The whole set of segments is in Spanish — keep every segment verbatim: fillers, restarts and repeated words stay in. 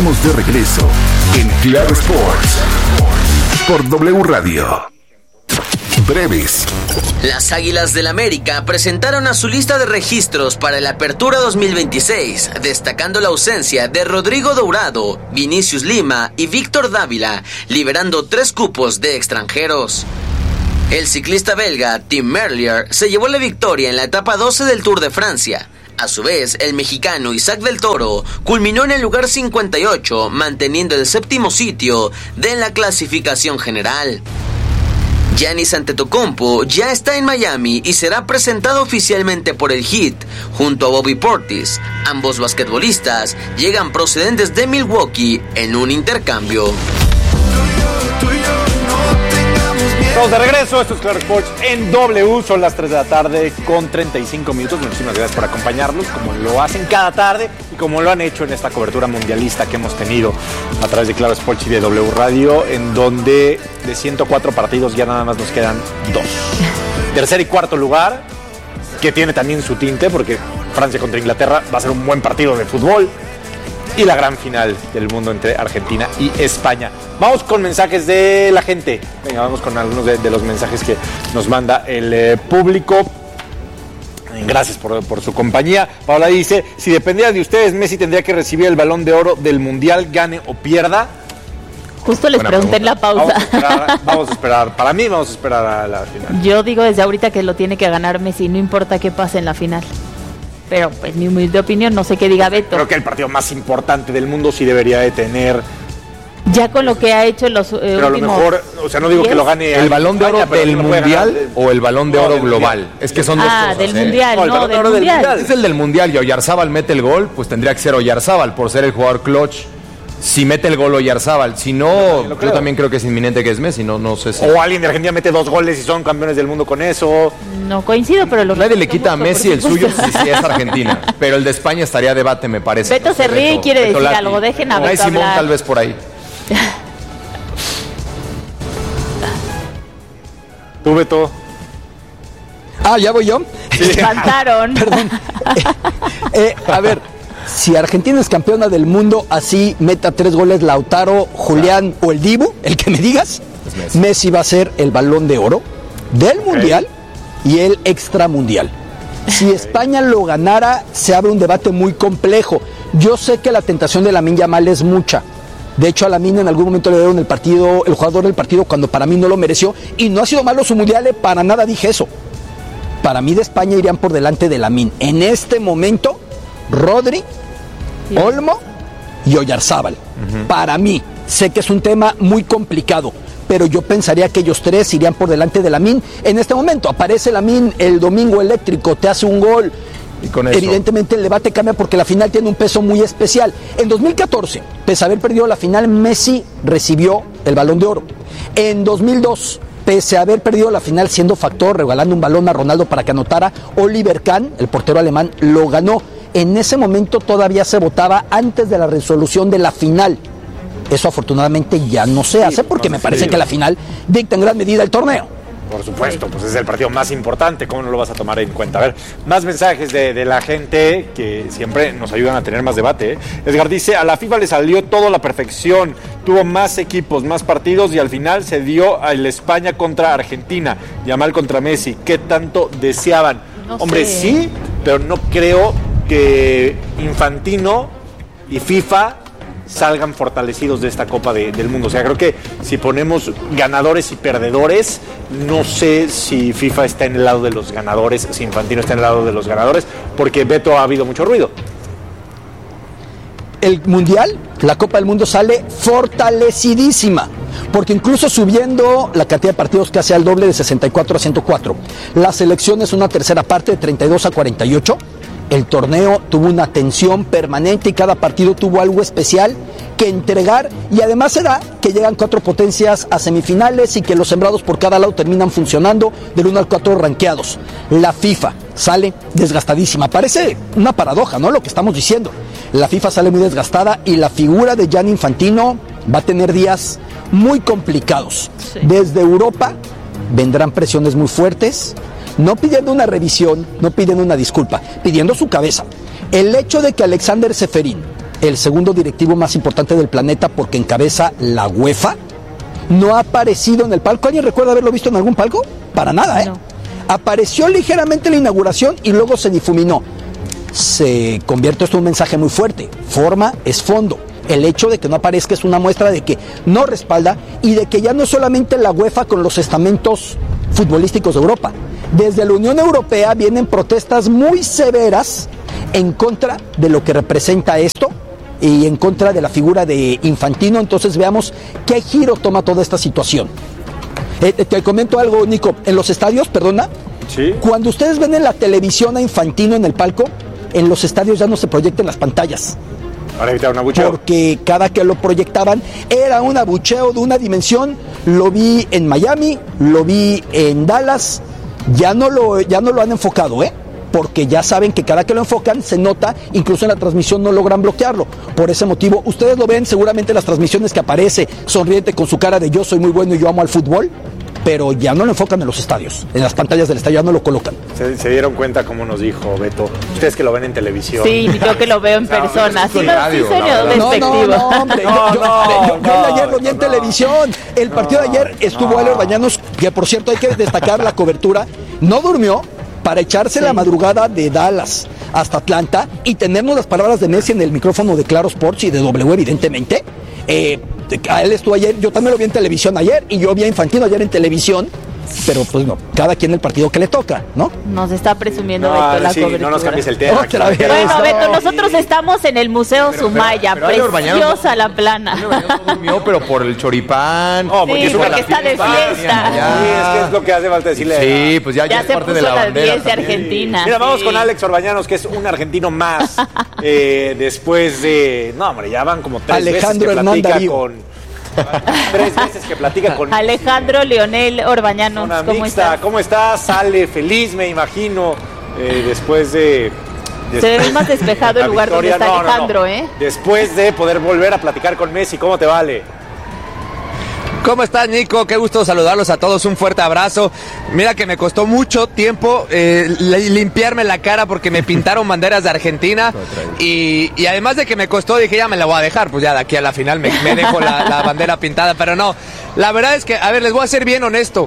Estamos de regreso en Claro Sports por W Radio. Breves. Las Águilas del América presentaron a su lista de registros para la Apertura dos mil veintiséis, destacando la ausencia de Rodrigo Dourado, Vinicius Lima y Víctor Dávila, liberando tres cupos de extranjeros. El ciclista belga Tim Merlier se llevó la victoria en la etapa doce del Tour de Francia. A su vez, el mexicano Isaac del Toro culminó en el lugar cincuenta y ocho, manteniendo el séptimo sitio de la clasificación general. Giannis Antetokounmpo ya está en Miami y será presentado oficialmente por el Heat, junto a Bobby Portis. Ambos basquetbolistas llegan procedentes de Milwaukee en un intercambio. Estamos de regreso, esto es Claro Sports en W, son las tres de la tarde con treinta y cinco minutos. Muchísimas gracias por acompañarnos, como lo hacen cada tarde y como lo han hecho en esta cobertura mundialista que hemos tenido a través de Claro Sports y de W Radio, en donde de ciento cuatro partidos ya nada más nos quedan dos. Tercer y cuarto lugar, que tiene también su tinte, porque Francia contra Inglaterra va a ser un buen partido de fútbol. Y la gran final del mundo entre Argentina y España. Vamos con mensajes de la gente. Venga, vamos con algunos de, de los mensajes que nos manda el eh, público. Gracias por, por su compañía. Paola dice, si dependiera de ustedes, Messi tendría que recibir el Balón de Oro del Mundial, gane o pierda. Justo les Buena pregunté pregunta. En la pausa. Vamos a, esperar, vamos a esperar, para mí vamos a esperar a la final. Yo digo desde ahorita que lo tiene que ganar Messi, no importa qué pase en la final. Pero pues mi humilde opinión, no sé qué diga Beto. Creo que el partido más importante del mundo sí debería de tener. Ya con lo que ha hecho en los eh, pero últimos... a lo mejor, o sea, no digo que lo gane... ¿El Balón de Oro España, del Mundial o el Balón de Oro no, global? Mundial. Es que son dos ah, cosas. Ah, del ¿eh? Mundial, no, no del, del mundial. mundial. Es el del Mundial y Oyarzábal mete el gol, pues tendría que ser Oyarzábal por ser el jugador clutch. Si mete el gol Oyarzábal, si no, yo también creo que es inminente que es Messi, no, no sé si... O alguien de Argentina mete dos goles y son campeones del mundo con eso. No coincido, pero... Lo Nadie le quita a Messi el suyo si, si es Argentina, pero el de España estaría a debate, me parece. Beto se ríe y quiere Beto decir Lati. Algo, dejen a Beto Simón hablar. Tal vez por ahí. ¿Tú, Beto? Ah, ¿ya voy yo? Sí. Espantaron. Perdón. Eh, eh, a ver, si Argentina es campeona del mundo, así meta tres goles Lautaro, Julián claro. o el Dibu, el que me digas, Messi. Messi va a ser el Balón de Oro del okay. Mundial y el Extramundial. Si España lo ganara, se abre un debate muy complejo. Yo sé que la tentación de Lamine Yamal es mucha. De hecho, a Lamine en algún momento le dieron el partido, el jugador del partido, cuando para mí no lo mereció. Y no ha sido malo su Mundial, para nada dije eso. Para mí de España irían por delante de Lamine. En este momento, Rodri, sí. Olmo y Oyarzábal. Uh-huh. Para mí, sé que es un tema muy complicado, pero yo pensaría que ellos tres irían por delante de Lamine. En este momento, aparece Lamine el domingo eléctrico, te hace un gol. Y con eso, evidentemente el debate cambia porque la final tiene un peso muy especial. En dos mil catorce, pese a haber perdido la final, Messi recibió el Balón de Oro. En dos mil dos, pese a haber perdido la final siendo factor, regalando un balón a Ronaldo para que anotara, Oliver Kahn, el portero alemán, lo ganó. En ese momento todavía se votaba antes de la resolución de la final. Eso afortunadamente ya no se hace porque me parece que la final dicta en gran medida el torneo. Por supuesto, pues es el partido más importante, ¿cómo no lo vas a tomar en cuenta? A ver, más mensajes de, de la gente que siempre nos ayudan a tener más debate, ¿eh? Edgar dice, a la FIFA le salió todo a la perfección, tuvo más equipos, más partidos y al final se dio el España contra Argentina, Yamal contra Messi, ¿qué tanto deseaban? No Hombre, sé. sí, pero no creo que Infantino y FIFA salgan fortalecidos de esta Copa de, del Mundo. O sea, creo que si ponemos ganadores y perdedores, no sé si FIFA está en el lado de los ganadores, si Infantino está en el lado de los ganadores, porque Beto ha habido mucho ruido. El Mundial, la Copa del Mundo sale fortalecidísima, porque incluso subiendo la cantidad de partidos que hace al doble de sesenta y cuatro a ciento cuatro, la selección es una tercera parte de treinta y dos a cuarenta y ocho. El torneo tuvo una tensión permanente y cada partido tuvo algo especial que entregar, y además se da que llegan cuatro potencias a semifinales y que los sembrados por cada lado terminan funcionando del uno al cuatro rankeados. La FIFA sale desgastadísima. Parece una paradoja, ¿no? Lo que estamos diciendo. La FIFA sale muy desgastada y la figura de Gianni Infantino va a tener días muy complicados. Sí. Desde Europa vendrán presiones muy fuertes, no pidiendo una revisión, no pidiendo una disculpa, pidiendo su cabeza. El hecho de que Alexander Seferín el segundo directivo más importante del planeta porque encabeza la UEFA, no ha aparecido en el palco. ¿Alguien recuerda haberlo visto en algún palco? Para nada, ¿eh? No. Apareció ligeramente en la inauguración y luego se difuminó. Se convierte esto en un mensaje muy fuerte. Forma es fondo. El hecho de que no aparezca es una muestra de que no respalda y de que ya no solamente la UEFA con los estamentos futbolísticos de Europa. Desde la Unión Europea vienen protestas muy severas en contra de lo que representa esto y en contra de la figura de Infantino. Entonces veamos qué giro toma toda esta situación. Eh, te comento algo, Nico. En los estadios, perdona, ¿sí? Cuando ustedes ven en la televisión a Infantino en el palco, en los estadios ya no se proyectan las pantallas. Para evitar un abucheo. Porque cada que lo proyectaban era un abucheo de una dimensión. Lo vi en Miami, lo vi en Dallas. Ya no lo, ya no lo han enfocado, ¿eh? Porque ya saben que cada que lo enfocan se nota, incluso en la transmisión no logran bloquearlo. Por ese motivo, ustedes lo ven seguramente en las transmisiones que aparece sonriente con su cara de yo soy muy bueno y yo amo al fútbol, pero ya no lo enfocan en los estadios, en las pantallas del estadio ya no lo colocan. Se, se dieron cuenta, como nos dijo Beto, ustedes que lo ven en televisión. Sí, yo que lo veo en persona. Sí, no, sí, serio, no, no, no, hombre. No, yo, no, yo, yo, no, yo ayer lo vi no, en televisión. El partido no, de ayer estuvo no. Ale Orbañanos, que por cierto hay que destacar la cobertura, no durmió para echarse sí. la madrugada de Dallas hasta Atlanta y tenernos las palabras de Messi en el micrófono de Claro Sports y de W, evidentemente. Eh, a él estuvo ayer, yo también lo vi en televisión ayer y yo vi a Infantino ayer en televisión. Pero pues no, cada quien el partido que le toca, ¿no? Nos está presumiendo no, Beto la sí, cobertura. No nos cambies el tema. Otra vez. Bueno, Beto, nosotros estamos en el Museo pero, Sumaya, pero, pero, preciosa no, la plana. No durmió, pero por el choripán. No, porque, sí, es porque está de fiesta. Sí, es que es lo que hace falta decirle. Sí, pues ya, ya, ya es parte de la bandera. diez de Argentina. Sí. Mira, vamos sí. con Alex Orbañanos, que es un argentino más. eh, después de... No, hombre, ya van como tres Alejandro veces que platica Hernán con... Tres veces que platica con Alejandro Leonel Orbañanos. Una ¿Cómo mixta. estás? ¿Cómo estás? Sale feliz, me imagino, eh, después de... Después Se ve más despejado el lugar victoria. donde está no, Alejandro, no, no. ¿eh? Después de poder volver a platicar con Messi, ¿cómo te vale? ¿Cómo estás, Nico? Qué gusto saludarlos a todos, un fuerte abrazo. Mira que me costó mucho tiempo eh, limpiarme la cara porque me pintaron banderas de Argentina y, y además de que me costó, dije ya me la voy a dejar, pues ya de aquí a la final me, me dejo la, la bandera pintada, pero no, la verdad es que, a ver, les voy a ser bien honesto.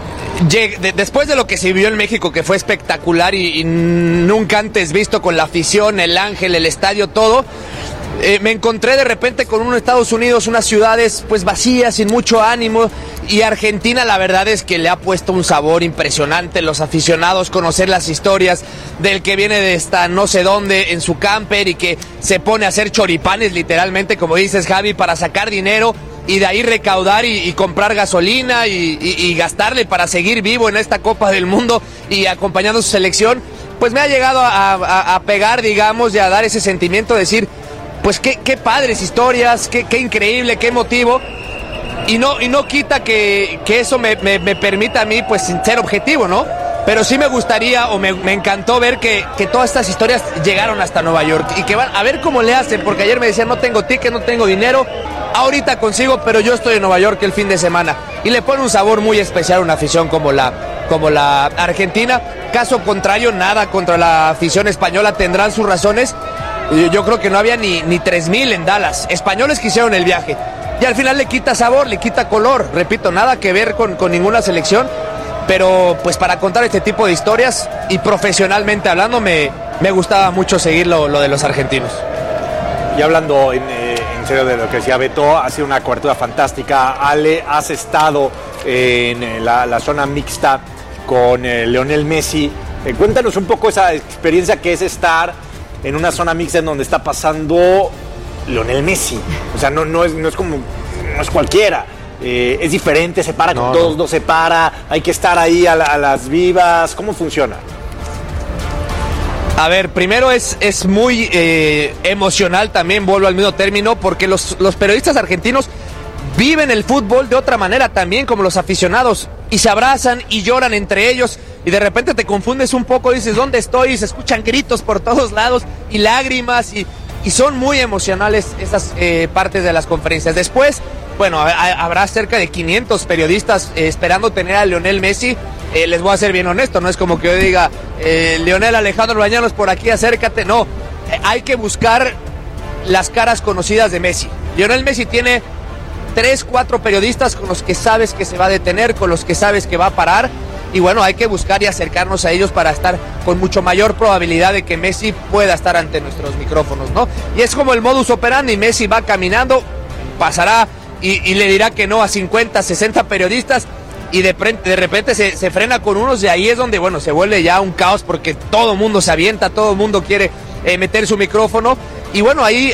De, después de lo que se vio en México, que fue espectacular y, y nunca antes visto con la afición, el ángel, el estadio, todo... Eh, me encontré de repente con unos Estados Unidos, unas ciudades pues vacías, sin mucho ánimo, y Argentina la verdad es que le ha puesto un sabor impresionante. Los aficionados, conocer las historias del que viene de esta no sé dónde en su camper y que se pone a hacer choripanes literalmente, como dices, Javi, para sacar dinero y de ahí recaudar y, y comprar gasolina y, y, y gastarle para seguir vivo en esta Copa del Mundo y acompañando a su selección, pues me ha llegado a, a, a pegar, digamos, y a dar ese sentimiento de decir, pues qué, qué padres historias, qué, qué increíble, qué emotivo. Y no, y no quita que, que eso me, me, me permita a mí pues ser objetivo, ¿no? Pero sí me gustaría o me, me encantó ver que, que todas estas historias llegaron hasta Nueva York y que van a ver cómo le hacen, porque ayer me decían no tengo ticket, no tengo dinero, ahorita consigo, pero yo estoy en Nueva York el fin de semana y le pone un sabor muy especial a una afición como la, como la argentina. Caso contrario, nada contra la afición española, tendrán sus razones. Yo creo que no había ni, ni tres mil en Dallas. Españoles que hicieron el viaje. Y al final le quita sabor, le quita color. Repito, nada que ver con, con ninguna selección. Pero pues para contar este tipo de historias y profesionalmente hablando, me, me gustaba mucho seguir lo, lo de los argentinos. Y hablando en, eh, en serio de lo que decía Beto, ha sido una cobertura fantástica. Ale, has estado en la, la zona mixta con eh, Lionel Messi. Eh, cuéntanos un poco esa experiencia que es estar en una zona mixta en donde está pasando Lionel Messi. O sea, no, no, es, no es como, no es cualquiera. Eh, es diferente, se para no, con todos, no. no se para, hay que estar ahí a, la, a las vivas. ¿Cómo funciona? A ver, primero es, es muy eh, emocional también, vuelvo al mismo término, porque los, los periodistas argentinos viven el fútbol de otra manera también, como los aficionados, y se abrazan y lloran entre ellos, y de repente te confundes un poco, dices, ¿dónde estoy? Y se escuchan gritos por todos lados, y lágrimas, y, y son muy emocionales esas eh, partes de las conferencias. Después, bueno, a, a, habrá cerca de quinientos periodistas eh, esperando tener a Lionel Messi. Eh, les voy a ser bien honesto, no es como que yo diga, eh, Lionel Alejandro Orbañanos por aquí, acércate, no, eh, hay que buscar las caras conocidas de Messi. Lionel Messi tiene tres, cuatro periodistas con los que sabes que se va a detener, con los que sabes que va a parar, y bueno, hay que buscar y acercarnos a ellos para estar con mucho mayor probabilidad de que Messi pueda estar ante nuestros micrófonos, ¿no? Y es como el modus operandi, Messi va caminando, pasará y, y le dirá que no a cincuenta, sesenta periodistas, y de, de repente se, se frena con unos, y ahí es donde, bueno, se vuelve ya un caos porque todo el mundo se avienta, todo el mundo quiere eh, meter su micrófono, y bueno, ahí,